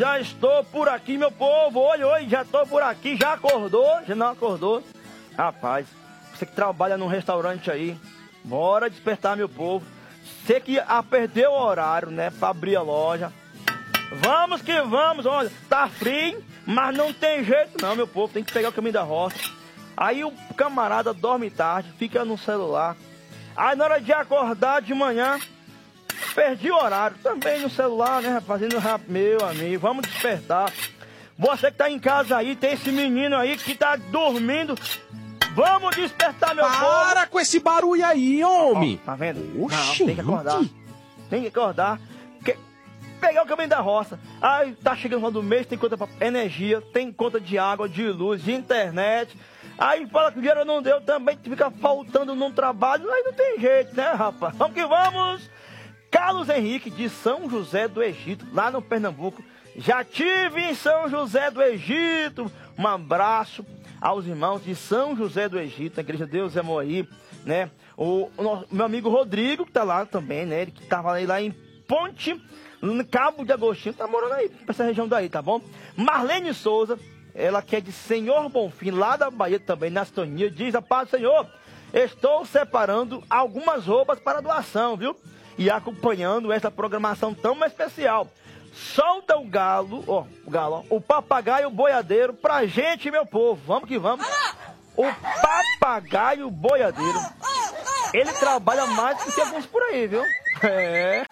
Já estou por aqui, meu povo. Oi, já estou por aqui. Já acordou? Já não acordou? Rapaz, você que trabalha num restaurante aí, bora despertar, meu povo. Você que perdeu o horário, né, pra abrir a loja. Vamos que vamos, olha, tá frio, mas não tem jeito não, meu povo. Tem que pegar o caminho da roça. Aí o camarada dorme tarde, fica no celular. Aí na hora de acordar de manhã, perdi o horário, também no celular, né, fazendo rap, meu amigo, vamos despertar. Você que tá em casa aí, tem esse menino aí que tá dormindo, vamos despertar, meu povo. Para com esse barulho aí, homem. Ó, tá vendo? Oxi, não, tem que acordar. Tem que acordar. Pegar o caminho da roça. Aí tá chegando o final do mês, tem conta pra energia, tem conta de água, de luz, de internet. Aí fala que o dinheiro não deu também, fica faltando num trabalho, aí não tem jeito, né, rapaz? Vamos que vamos! Carlos Henrique, de São José do Egito, lá no Pernambuco. Já tive em São José do Egito. Um abraço aos irmãos de São José do Egito, a Igreja Deus é Moí, né? O meu amigo Rodrigo, que tá lá também, né? Ele que tava lá em Ponte, no Cabo de Agostinho, tá morando aí, pra essa região daí, tá bom? Marlene Souza, ela que é de Senhor Bonfim, lá da Bahia também, na sintonia, diz: a paz do Senhor, estou separando algumas roupas para doação, viu? E acompanhando essa programação tão especial. Solta o galo, ó, o papagaio boiadeiro pra gente, meu povo. Vamos que vamos. O papagaio boiadeiro, ele trabalha mais do que alguns por aí, viu? É.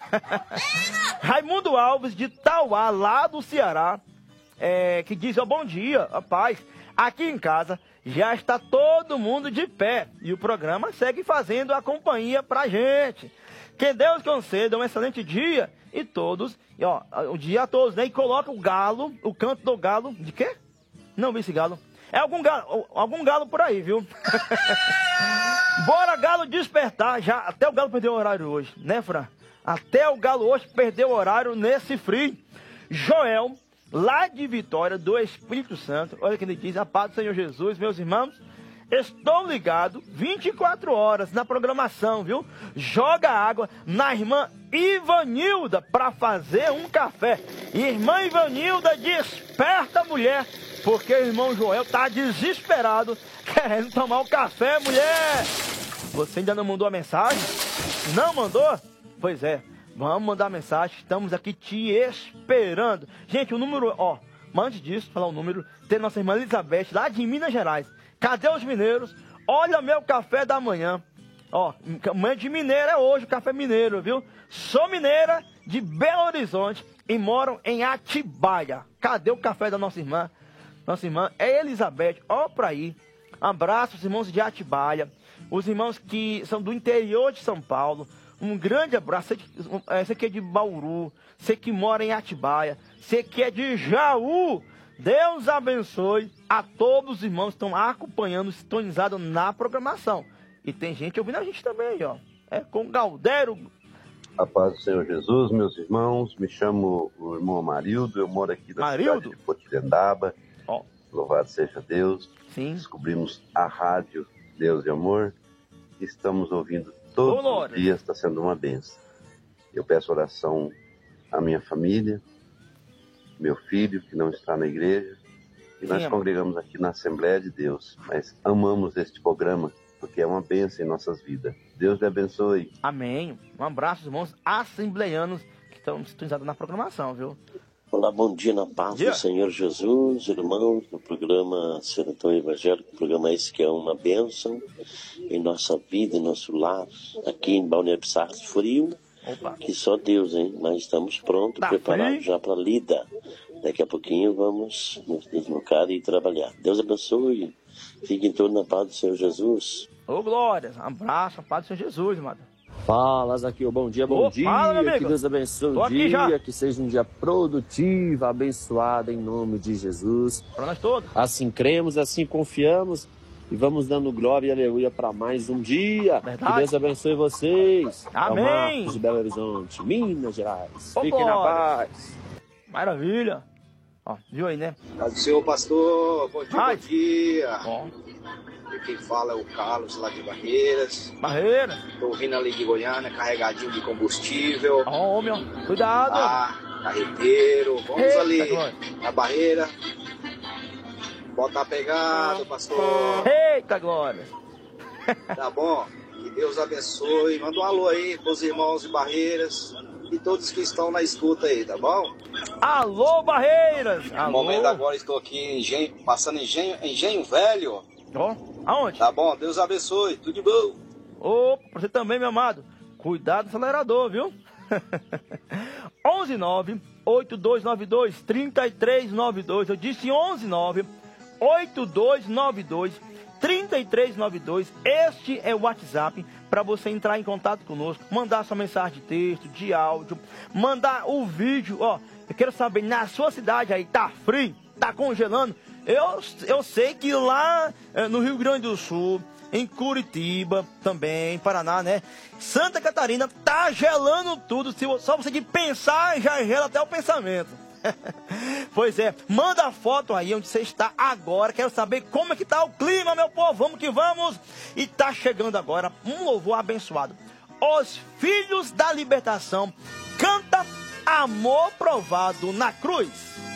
Raimundo Alves, de Tauá, lá do Ceará, que diz: ó, bom dia, rapaz. Aqui em casa já está todo mundo de pé e o programa segue fazendo a companhia pra gente. Que Deus conceda um excelente dia e todos, o dia a todos, né? E coloca o galo, o canto do galo, de quê? Não vi esse galo. É algum galo por aí, viu? Bora, galo, despertar. Já, até o galo perdeu o horário hoje, né, Fran? Até o galo hoje perdeu o horário nesse frio. Joel, lá de Vitória, do Espírito Santo. Olha que ele diz: a paz do Senhor Jesus, meus irmãos. Estou ligado 24 horas na programação, viu? Joga água na irmã Ivanilda para fazer um café. Irmã Ivanilda, desperta a mulher, porque o irmão Joel tá desesperado, querendo tomar o café, mulher. Você ainda não mandou a mensagem? Não mandou? Pois é, vamos mandar a mensagem, estamos aqui te esperando. Gente, o número, mas antes disso, falar o número, tem nossa irmã Elizabeth, lá de Minas Gerais. Cadê os mineiros? Olha meu café da manhã. Manhã de mineiro é hoje, o café mineiro, viu? Sou mineira de Belo Horizonte e moro em Atibaia. Cadê o café da nossa irmã? Nossa irmã é Elizabeth, pra aí. Abraço os irmãos de Atibaia, os irmãos que são do interior de São Paulo. Um grande abraço. Você que é de Bauru, você que mora em Atibaia, você que é de Jaú. Deus abençoe a todos os irmãos que estão acompanhando, sintonizados na programação. E tem gente ouvindo a gente também, É com Galdério. A paz do Senhor Jesus, meus irmãos. Me chamo o irmão Amarildo. Eu moro aqui na cidade de Potirendaba. Louvado seja Deus. Sim. Descobrimos a rádio Deus e Amor. Estamos ouvindo todos os dias. Está sendo uma bênção. Eu peço oração à minha família, meu filho, que não está na igreja, e nós congregamos aqui na Assembleia de Deus, mas amamos este programa, porque é uma bênção em nossas vidas. Deus lhe abençoe. Amém. Um abraço, irmãos assembleianos que estão sintonizados na programação, viu? Olá, bom dia na paz do Senhor Jesus, irmãos do programa Sertão Evangélico, programa esse que é uma bênção em nossa vida, em nosso lar, aqui em Balneário Pissarras, frio. Opa. Que só Deus, hein? Mas estamos prontos, preparados já para a lida. Daqui a pouquinho vamos nos deslocar e trabalhar. Deus abençoe. Fiquem todos na paz do Senhor Jesus. Glória. Um abraço, a paz do Senhor Jesus, amado. Fala, Zaqueu. Bom dia, bom dia. Fala, que Deus abençoe o dia, que seja um dia produtivo, abençoado em nome de Jesus. Para nós todos. Assim cremos, assim confiamos. E vamos dando glória e aleluia para mais um dia. Verdade. Que Deus abençoe vocês. Amém. É o Marcos de Belo Horizonte, Minas Gerais. Fiquem glória. na paz. Maravilha. Viu aí, né? Paz do Senhor, pastor. Bom dia, bom dia. Bom. E quem fala é o Carlos, lá de Barreiras. Barreiras. Tô vindo ali de Goiânia, carregadinho de combustível. Meu, cuidado. carreteiro. Vamos Eita, ali glória. na barreira. Bota a pegada, pastor. Eita, glória. Tá bom? Que Deus abençoe. Manda um alô aí pros irmãos de Barreiras e todos que estão na escuta aí, tá bom? Alô, Barreiras. No Alô. momento agora estou aqui em passando Engenho Velho. Ó, aonde? Tá bom? Deus abençoe. Tudo de bom. Ô, pra você também, meu amado. Cuidado do acelerador, viu? 119-8292-3392. Eu disse 119-8292-3392. Este é o WhatsApp para você entrar em contato conosco, mandar sua mensagem de texto, de áudio, mandar o vídeo. Ó, eu quero saber, na sua cidade aí, tá frio? Tá congelando? Eu sei que lá no Rio Grande do Sul, em Curitiba também, Paraná, né? Santa Catarina, tá gelando tudo. Só você de pensar, já gela até o pensamento. Pois é, manda a foto aí onde você está agora. Quero saber como é que tá o clima, meu povo. Vamos que vamos. E tá chegando agora um louvor abençoado. Os Filhos da Libertação canta Amor Provado na Cruz.